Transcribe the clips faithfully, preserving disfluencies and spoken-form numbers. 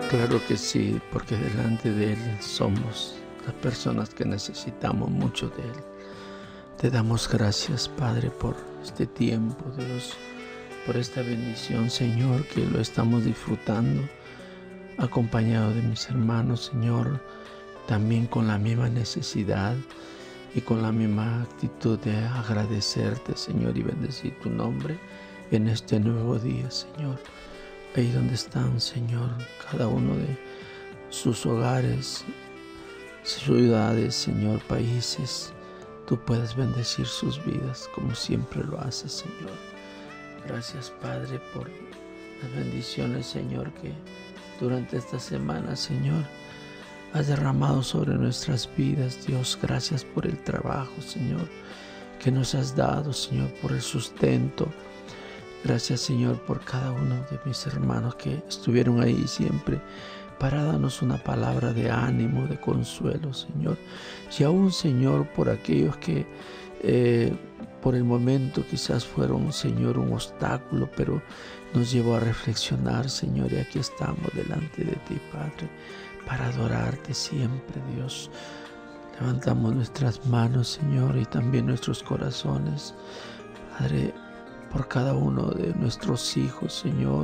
Claro que sí, porque delante de Él somos las personas que necesitamos mucho de Él. Te damos gracias, Padre, por este tiempo, Dios, por esta bendición, Señor, que lo estamos disfrutando, acompañado de mis hermanos, Señor, también con la misma necesidad y con la misma actitud de agradecerte, Señor, y bendecir tu nombre en este nuevo día, Señor. Ahí donde están, Señor, cada uno de sus hogares, ciudades, Señor, países, tú puedes bendecir sus vidas como siempre lo haces, Señor. Gracias, Padre, por las bendiciones, Señor, que durante esta semana, Señor, has derramado sobre nuestras vidas. Dios, gracias por el trabajo, Señor, que nos has dado, Señor, por el sustento. Gracias, Señor, por cada uno de mis hermanos que estuvieron ahí siempre para darnos una palabra de ánimo, de consuelo, Señor. Y aún, Señor, por aquellos que eh, por el momento quizás fueron, Señor, un obstáculo, pero nos llevó a reflexionar, Señor, y aquí estamos delante de ti, Padre, para adorarte siempre, Dios. Levantamos nuestras manos, Señor, y también nuestros corazones, Padre, por cada uno de nuestros hijos, Señor.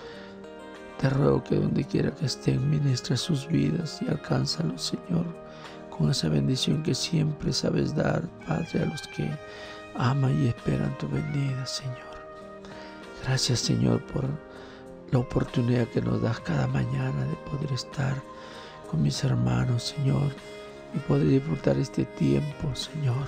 Te ruego que donde quiera que estén, ministra sus vidas y alcánzalos, Señor, con esa bendición que siempre sabes dar, Padre, a los que aman y esperan tu venida, Señor. Gracias, Señor, por la oportunidad que nos das cada mañana de poder estar con mis hermanos, Señor, y poder disfrutar este tiempo, Señor,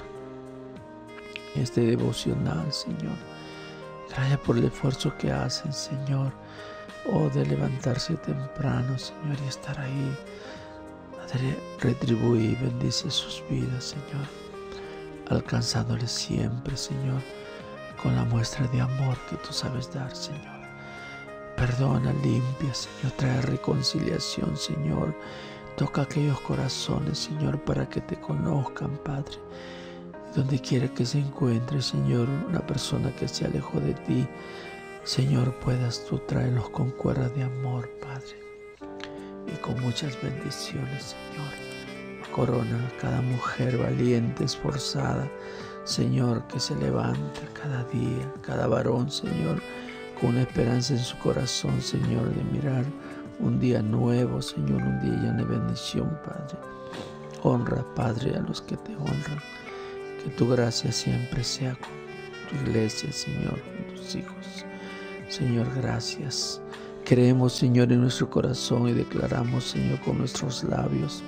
este devocional, Señor. Gracias por el esfuerzo que hacen, Señor, oh, de levantarse temprano, Señor, y estar ahí. Padre, retribuye y bendice sus vidas, Señor, alcanzándoles siempre, Señor, con la muestra de amor que tú sabes dar, Señor. Perdona, limpia, Señor, trae reconciliación, Señor. Toca aquellos corazones, Señor, para que te conozcan, Padre. Donde quiera que se encuentre, Señor, una persona que se alejó de ti, Señor, puedas tú traerlos con cuerdas de amor, Padre, y con muchas bendiciones, Señor. Corona a cada mujer valiente, esforzada, Señor, que se levanta cada día, cada varón, Señor, con una esperanza en su corazón, Señor, de mirar un día nuevo, Señor, un día lleno de bendición, Padre. Honra, Padre, a los que te honran. Que tu gracia siempre sea con tu iglesia, Señor, con tus hijos. Señor, gracias. Creemos, Señor, en nuestro corazón y declaramos, Señor, con nuestros labios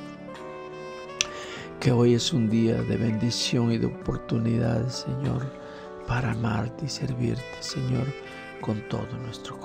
que hoy es un día de bendición y de oportunidades, Señor, para amarte y servirte, Señor, con todo nuestro corazón.